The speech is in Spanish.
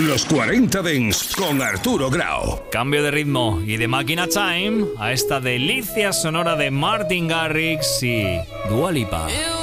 Los 40 Dents con Arturo Grau. Cambio de ritmo y de máquina time a esta delicia sonora de Martin Garrix y Dua Lipa.